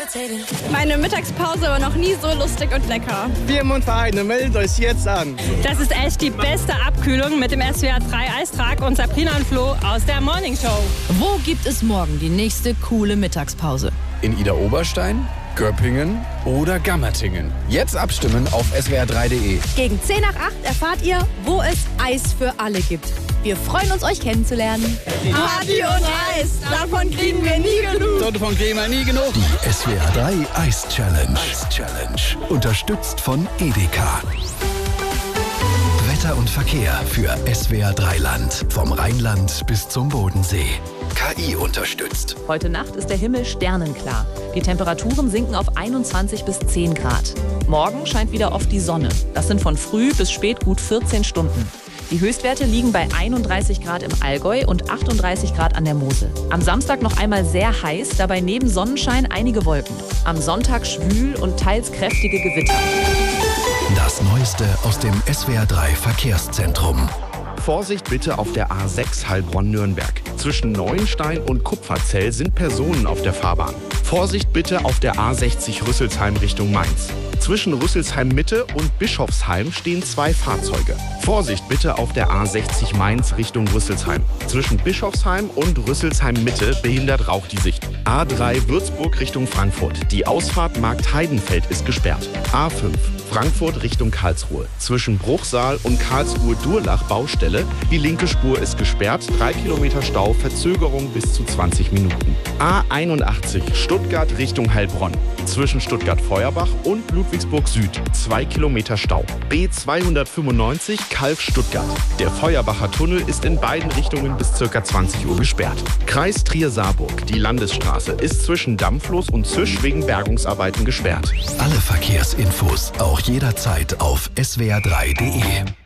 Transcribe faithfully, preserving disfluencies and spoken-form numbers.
Meine Mittagspause war noch nie so lustig und lecker. Firmenvereine, meldet euch jetzt an. Das ist echt die beste Abkühlung mit dem S W R drei Eistrag und Sabrina und Flo aus der Morning Show. Wo gibt es morgen die nächste coole Mittagspause? In Idar-Oberstein, Göppingen oder Gammertingen. Jetzt abstimmen auf S W R drei punkt de. Gegen zehn nach acht erfahrt ihr, wo es Eis für alle gibt. Wir freuen uns, euch kennenzulernen. Party und Eis, davon kriegen wir nie genug. Davon kriegen wir nie genug. Die S W R drei Eis Challenge. Eis Challenge. Unterstützt von Edeka. Wetter und Verkehr für S W R drei Land. Vom Rheinland bis zum Bodensee. K I unterstützt. Heute Nacht ist der Himmel sternenklar. Die Temperaturen sinken auf einundzwanzig bis zehn Grad. Morgen scheint wieder oft die Sonne. Das sind von früh bis spät gut vierzehn Stunden. Die Höchstwerte liegen bei einunddreißig Grad im Allgäu und achtunddreißig Grad an der Mosel. Am Samstag noch einmal sehr heiß, dabei neben Sonnenschein einige Wolken. Am Sonntag schwül und teils kräftige Gewitter. Das Neueste aus dem S W R drei Verkehrszentrum. Vorsicht bitte auf der A sechs Heilbronn-Nürnberg. Zwischen Neuenstein und Kupferzell sind Personen auf der Fahrbahn. Vorsicht bitte auf der A sechzig Rüsselsheim Richtung Mainz. Zwischen Rüsselsheim Mitte und Bischofsheim stehen zwei Fahrzeuge. Vorsicht bitte auf der A sechzig Mainz Richtung Rüsselsheim. Zwischen Bischofsheim und Rüsselsheim Mitte behindert Rauch die Sicht. A drei Würzburg Richtung Frankfurt. Die Ausfahrt Markt-Heidenfeld ist gesperrt. A fünf Frankfurt Richtung Karlsruhe. Zwischen Bruchsal und Karlsruhe-Durlach Baustelle. Die linke Spur ist gesperrt. Drei Kilometer Stau, Verzögerung bis zu zwanzig Minuten. A einundachtzig Stuttgart Richtung Heilbronn. Zwischen Stuttgart-Feuerbach und Ludwigsburg Süd. Zwei Kilometer Stau. B zweihundertfünfundneunzig Calw Stuttgart. Der Feuerbacher Tunnel ist in beiden Richtungen bis ca. zwanzig Uhr gesperrt. Kreis Trier-Saarburg. Die Landesstraße ist zwischen Dampflos und Zisch wegen Bergungsarbeiten gesperrt. Alle Verkehrsinfos auch jederzeit auf S W R drei punkt de.